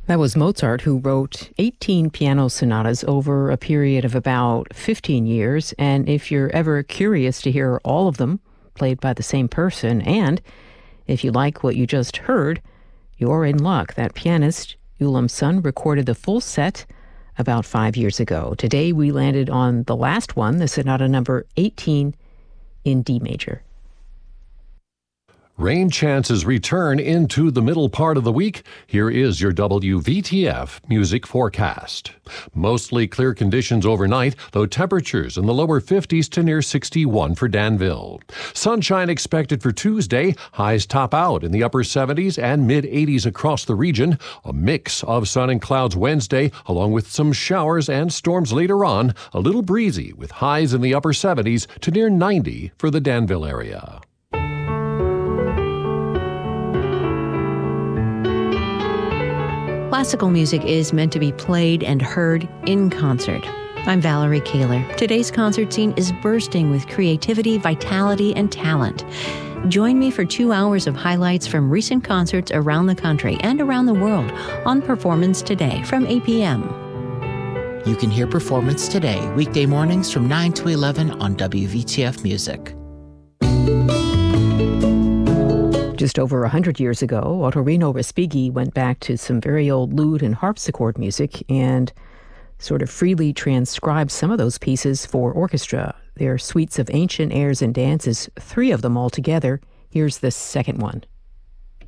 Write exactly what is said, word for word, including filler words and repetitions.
That was Mozart, who wrote eighteen piano sonatas over a period of about fifteen years. And if you're ever curious to hear all of them played by the same person, and if you like what you just heard, you're in luck. That pianist, Ulam Sun, recorded the full set about five years ago. Today we landed on the last one, the sonata number eighteen in D major. Rain chances return into the middle part of the week. Here is your W V T F music forecast. Mostly clear conditions overnight, though temperatures in the lower fifties to near sixty-one for Danville. Sunshine expected for Tuesday. Highs top out in the upper seventies and mid-eighties across the region. A mix of sun and clouds Wednesday, along with some showers and storms later on. A little breezy with highs in the upper seventies to near ninety for the Danville area. Classical music is meant to be played and heard in concert. I'm Valerie Kaler. Today's concert scene is bursting with creativity, vitality, and talent. Join me for two hours of highlights from recent concerts around the country and around the world on Performance Today from eight p.m. You can hear Performance Today weekday mornings from nine to eleven on W V T F Music. Just over one hundred years ago, Ottorino Respighi went back to some very old lute and harpsichord music and sort of freely transcribed some of those pieces for orchestra. They're suites of ancient airs and dances, three of them altogether. Here's the second one.